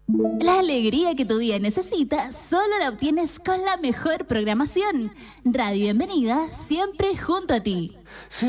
La alegría que tu día necesita solo la obtienes con la mejor programación. Radio Bienvenida, siempre junto a ti.